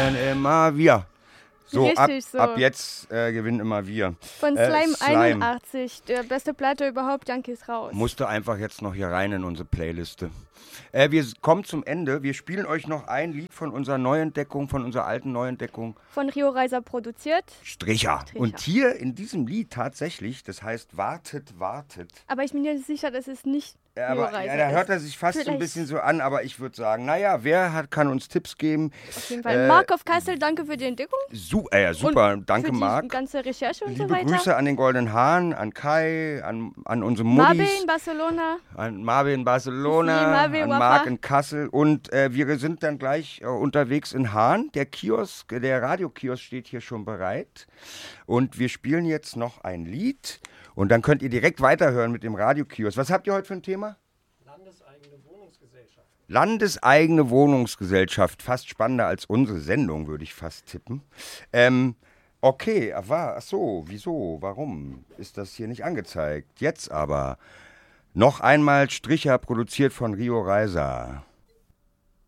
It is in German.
gewinnen immer wir. So, Richtig so. Ab jetzt gewinnen immer wir. Von Slime 81, der beste Platte überhaupt, Danke ist raus. Musste einfach jetzt noch hier rein in unsere Playliste. Wir kommen zum Ende. Wir spielen euch noch ein Lied von unserer Neuentdeckung, von unserer alten Neuentdeckung. Von Rio Reiser produziert. Stricher. Und hier in diesem Lied tatsächlich, das heißt Wartet, wartet. Aber ich bin mir sicher, das ist nicht aber da hört er sich fast so ein bisschen so an, aber ich würde sagen, naja, kann uns Tipps geben? Auf jeden Fall. Marc auf Kassel, danke für die Entdeckung. Super, und danke für Marc. Die ganze Recherche und Liebe so weiter. Grüße an den Goldenen Hahn, an Kai, an unsere Muttis. Marvin in Barcelona. An Marvin in Barcelona, Marvin, an Marc in Kassel. Und wir sind dann gleich unterwegs in Hahn. Der Kiosk, der Radiokiosk steht hier schon bereit. Und wir spielen jetzt noch ein Lied. Und dann könnt ihr direkt weiterhören mit dem Radiokiosk. Was habt ihr heute für ein Thema? Landeseigene Wohnungsgesellschaft. Fast spannender als unsere Sendung, würde ich fast tippen. Okay, wieso, warum ist das hier nicht angezeigt? Jetzt aber noch einmal Stricher, produziert von Rio Reiser.